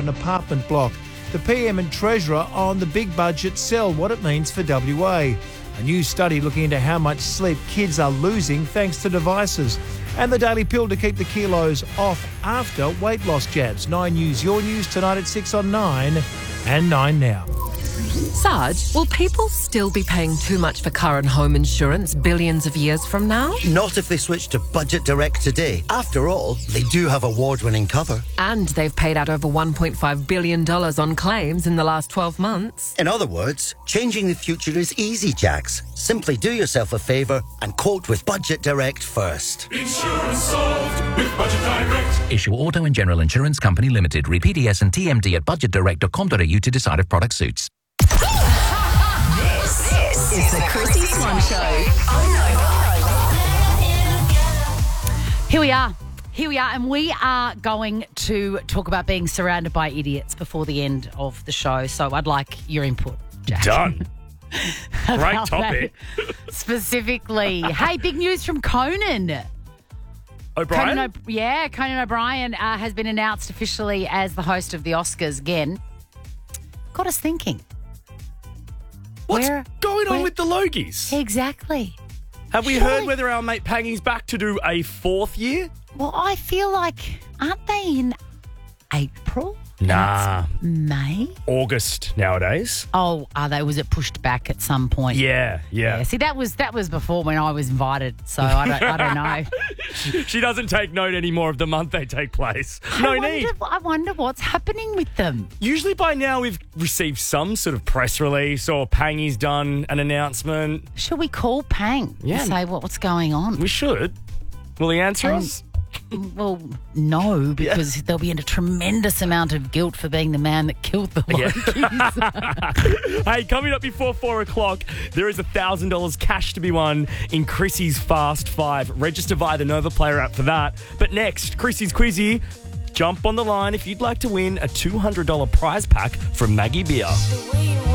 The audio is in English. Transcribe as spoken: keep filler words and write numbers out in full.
an apartment block. The P M and Treasurer on the big budget sell, what it means for W A. A new study looking into how much sleep kids are losing thanks to devices. And the Daily Pill to keep the kilos off after weight loss jabs. Nine News, your news tonight at six on Nine and Nine Now. Sarge, will people still be paying too much for car and home insurance billions of years from now? Not if they switch to Budget Direct today. After all, they do have award-winning cover. And they've paid out over one point five billion dollars on claims in the last twelve months. In other words, changing the future is easy, Jax. Simply do yourself a favour and quote with Budget Direct first. Insurance solved with Budget Direct. Issue Auto and General Insurance Company Limited. Read P D S and T M D at budget direct dot com dot a u to decide if product suits. This, this is the Chrissy Swan Show. Here we are. Here we are, and we are going to talk about being surrounded by idiots before the end of the show. So I'd like your input, Jack. Done. Great About topic. that Specifically. Hey, big news from Conan. O'Brien? Conan o- yeah, Conan O'Brien uh, has been announced officially as the host of the Oscars again. Got us thinking. What's Where- going on where- with the Logies? Exactly. Have we Surely- heard whether our mate Pangy's back to do a fourth year? Well, I feel like, aren't they in April? Nah. May? August nowadays. Oh, are they? Was it pushed back at some point? Yeah, yeah. Yeah, see, that was that was before when I was invited, so I don't, I don't know. She doesn't take note anymore of the month they take place. No I need. wonder, I wonder what's happening with them. Usually by now we've received some sort of press release or Pangy's done an announcement. Should we call Pang Yeah. and say what, what's going on? We should. Will he answer Um, us? Well, no, because there'll be a tremendous amount of guilt for being the man that killed the Lokies. Hey, coming up before four o'clock, there is one thousand dollars cash to be won in Chrissy's Fast Five. Register via the Nova Player app for that. But next, Chrissy's Quizzy. Jump on the line if you'd like to win a two hundred dollars prize pack from Maggie Beer.